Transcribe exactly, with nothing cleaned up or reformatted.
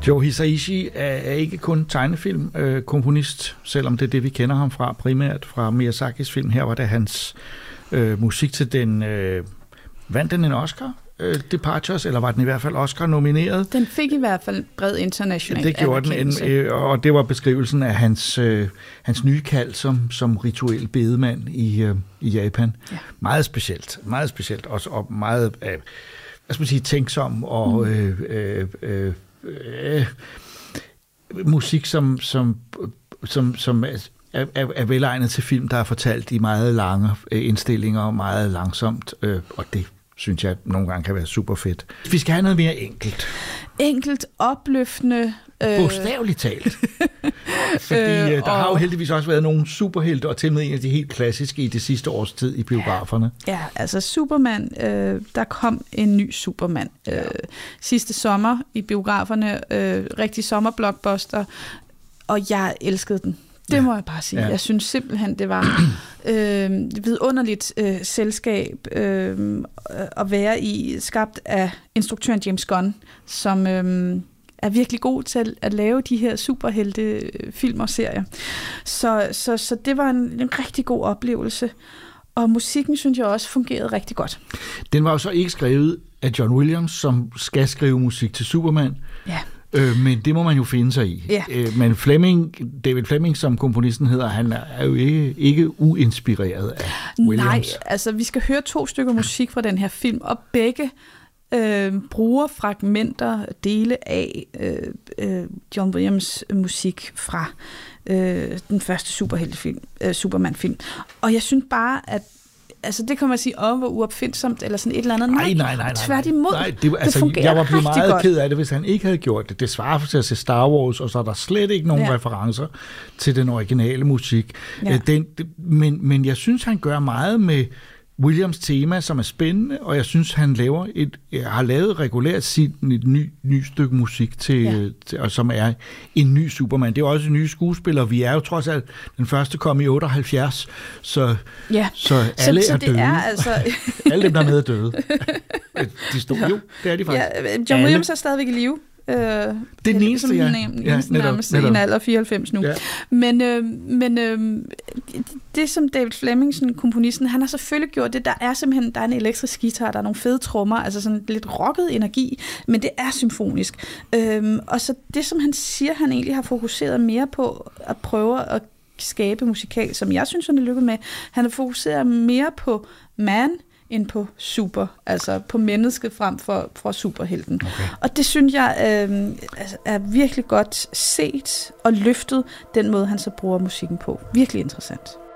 Joe Hisaishi er, er ikke kun tegnefilmkomponist, øh, selvom det er det, vi kender ham fra, primært fra Miyazakis film. Her var det hans øh, musik til den... Øh, vandt den en Oscar? Øh, Departures, eller var den i hvert fald Oscar-nomineret? Den fik i hvert fald bred international det gjorde den, en, øh, og det var beskrivelsen af hans, øh, hans nye kald som, som rituel bedemand i, øh, i Japan. Ja. Meget specielt, meget specielt, også, og meget... Øh, hvad skal man sige, tænksom og mm. øh, øh, øh, øh, musik, som, som, som, som er, er, er velegnet til film, der er fortalt i meget lange øh, indstillinger og meget langsomt, øh, og det synes jeg nogle gange kan være super fedt. Vi skal have noget mere enkelt. Enkelt, opløftende. Øh... Bogstaveligt talt. Fordi øh, der og... har jo heldigvis også været nogle superhelte, og til med en af de helt klassiske i det sidste års tid i biograferne. Ja, altså Superman, øh, der kom en ny Superman øh, ja. sidste sommer i biograferne. Øh, rigtig sommerblockbuster, og jeg elskede den. Det ja. må jeg bare sige. Ja. Jeg synes simpelthen, det var øh, vidunderligt øh, selskab øh, at være i, skabt af instruktøren James Gunn, som øh, er virkelig god til at lave de her superhelte film og serier. Så, så, så det var en, en rigtig god oplevelse. Og musikken, synes jeg også, fungerede rigtig godt. Den var jo så ikke skrevet af John Williams, som skal skrive musik til Superman. Ja. Øh, men det må man jo finde sig i. Ja. Øh, men Fleming, David Fleming, som komponisten hedder, han er jo ikke, ikke uinspireret af Williams. Nej, altså vi skal høre to stykker musik fra den her film, og begge øh, bruger fragmenter, dele af øh, øh, John Williams musik fra øh, den første superheltefilm, øh, Superman-film. Og jeg synes bare, at altså det kan man sige, åh, hvor uopfindsomt, eller sådan et eller andet. Nej, nej, nej. nej tværtimod. Nej, det, altså, det fungerer jeg var blevet meget godt. Ked af det, hvis han ikke havde gjort det. Det svarer til at se Star Wars, og så er der slet ikke nogen ja. referencer til den originale musik. Ja. Den, men, men jeg synes, han gør meget med Williams tema, som er spændende, og jeg synes, han laver et, har lavet regulært sit et ny, ny stykke musik, til, ja. til, og som er en ny Superman. Det er også en ny skuespiller. Vi er jo trods alt, den første kom i otteoghalvfjerds, så, ja. så alle så, så er det døde. Er altså... alle dem, der er med, er døde. De stod jo, det er de faktisk. Ja, John alle. Williams er stadigvæk i live. Øh, det er den eneste, ja. ja nærmest en alder fireoghalvfems nu. Ja. Men, øh, men øh, det som David Flemingsen, komponisten, han har selvfølgelig gjort det, der er simpelthen, der er en elektrisk guitar, der er nogle fede trommer, altså sådan lidt rocket energi, men det er symfonisk. Øh, og så det, som han siger, han egentlig har fokuseret mere på at prøve at skabe musikal, som jeg synes, han er lykket med, han har fokuseret mere på man, end på super, altså på mennesket frem for, for superhelten. Okay. Og det synes jeg øh, altså, er virkelig godt set og løftet, den måde han så bruger musikken på. Virkelig interessant.